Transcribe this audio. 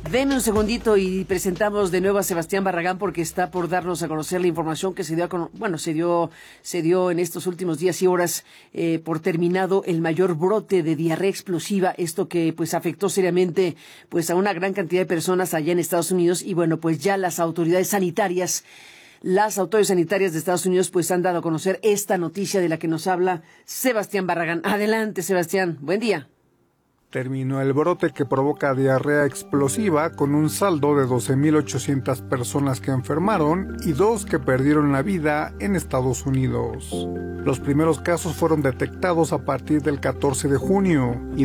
Deme un segundito y presentamos de nuevo a Sebastián Barragán porque está por darnos a conocer la información que se dio en estos últimos días y horas por terminado el mayor brote de diarrea explosiva, esto que pues afectó seriamente pues a una gran cantidad de personas allá en Estados Unidos y bueno, pues ya las autoridades sanitarias de Estados Unidos pues han dado a conocer esta noticia de la que nos habla Sebastián Barragán. Adelante, Sebastián. Buen día. Terminó el brote que provoca diarrea explosiva con un saldo de 12.800 personas que enfermaron y 2 que perdieron la vida en Estados Unidos. Los primeros casos fueron detectados a partir del 14 de junio y